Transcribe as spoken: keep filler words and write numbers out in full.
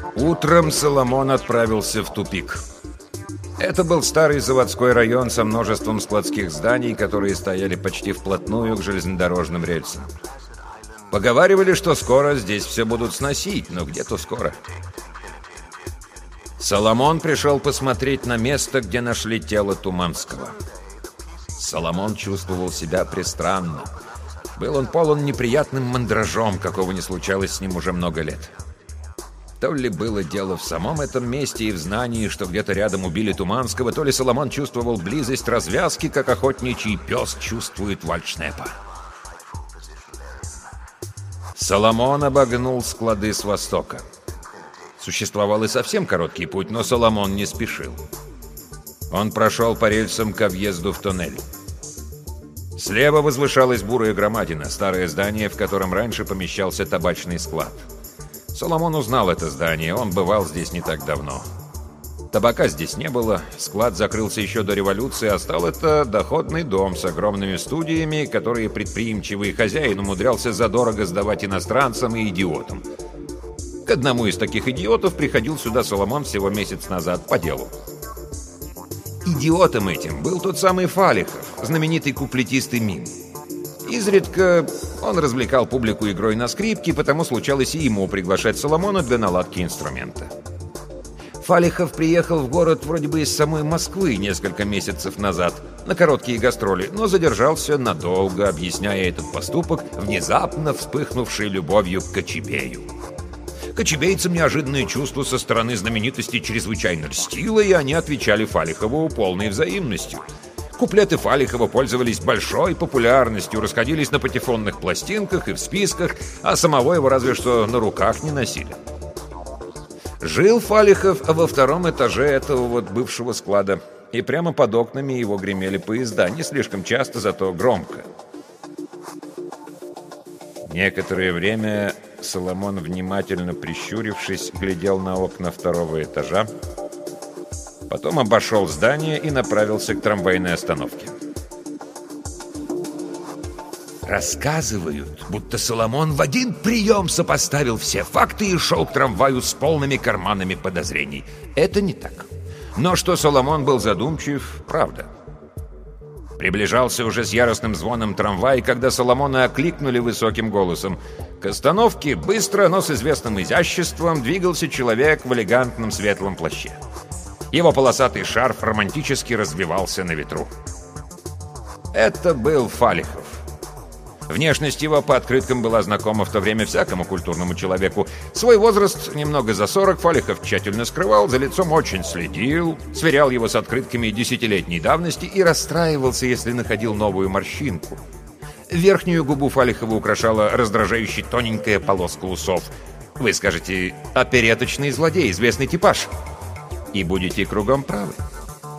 Утром Соломон отправился в тупик. Это был старый заводской район со множеством складских зданий, которые стояли почти вплотную к железнодорожным рельсам. Поговаривали, что скоро здесь все будут сносить, но где-то скоро. Соломон пришел посмотреть на место, где нашли тело Туманского. Соломон чувствовал себя пристранно. Был он полон неприятным мандражом, какого не случалось с ним уже много лет. То ли было дело в самом этом месте и в знании, что где-то рядом убили Туманского, то ли Соломон чувствовал близость развязки, как охотничий пес чувствует вальдшнепа. Соломон обогнул склады с востока. Существовал и совсем короткий путь, но Соломон не спешил. Он прошел по рельсам ко въезду в туннель. Слева возвышалась бурая громадина, старое здание, в котором раньше помещался табачный склад. Соломон узнал это здание, он бывал здесь не так давно. Табака здесь не было, склад закрылся еще до революции, а стал это доходный дом с огромными студиями, которые предприимчивый хозяин умудрялся задорого сдавать иностранцам и идиотам. К одному из таких идиотов приходил сюда Соломон всего месяц назад по делу. Идиотом этим был тот самый Фалихов, знаменитый куплетист и мим. Изредка он развлекал публику игрой на скрипке, потому случалось и ему приглашать Соломона для наладки инструмента. Фалихов приехал в город вроде бы из самой Москвы несколько месяцев назад на короткие гастроли, но задержался надолго, объясняя этот поступок внезапно вспыхнувшей любовью к Кочубею. Кочубейцам неожиданное чувство со стороны знаменитости чрезвычайно льстило, и они отвечали Фалихову полной взаимностью. Куплеты Фалихова пользовались большой популярностью, расходились на патефонных пластинках и в списках, а самого его разве что на руках не носили. Жил Фалихов во втором этаже этого вот бывшего склада, и прямо под окнами его гремели поезда, не слишком часто, зато громко. Некоторое время Соломон, внимательно прищурившись, глядел на окна второго этажа, потом обошел здание и направился к трамвайной остановке. Рассказывают, будто Соломон в один прием сопоставил все факты и шел к трамваю с полными карманами подозрений. Это не так. Но что Соломон был задумчив, правда. Приближался уже с яростным звоном трамвай, когда Соломона окликнули высоким голосом. К остановке быстро, но с известным изяществом двигался человек в элегантном светлом плаще. Его полосатый шарф романтически развивался на ветру. Это был Фалихов. Внешность его по открыткам была знакома в то время всякому культурному человеку. Свой возраст, немного за сорок, Фалихов тщательно скрывал, за лицом очень следил, сверял его с открытками десятилетней давности и расстраивался, если находил новую морщинку. Верхнюю губу Фалихова украшала раздражающая тоненькая полоска усов. Вы скажете, опереточный злодей, известный типаж. И будете кругом правы.